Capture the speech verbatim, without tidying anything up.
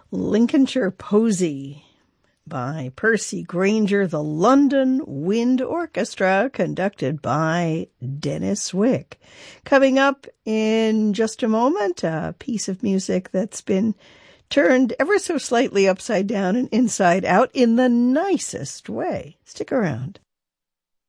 Lincolnshire Posy by Percy Grainger, the London Wind Orchestra, conducted by Dennis Wick. Coming up in just a moment, a piece of music that's been turned ever so slightly upside down and inside out in the nicest way. Stick around.